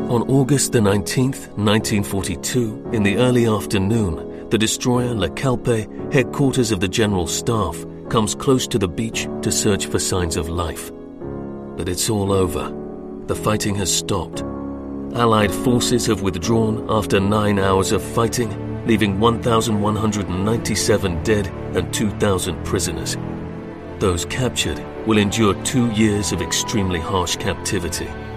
On August the 19th, 1942, in the early afternoon, the destroyer Le Calpe, headquarters of the General Staff, comes close to the beach to search for signs of life. But it's all over. The fighting has stopped. Allied forces have withdrawn after 9 hours of fighting, leaving 1,197 dead and 2,000 prisoners. Those captured will endure 2 years of extremely harsh captivity.